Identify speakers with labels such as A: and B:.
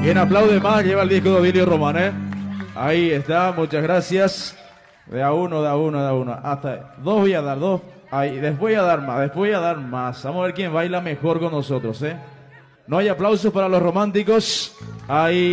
A: Quien aplaude más lleva el disco de Ovilio Román, ¿eh? Ahí está, muchas gracias. De a uno. Hasta dos voy a dar, dos. Ahí, después voy a dar más, después voy a dar más. Vamos a ver quién baila mejor con nosotros, ¿eh? No hay aplausos para los románticos. Ahí.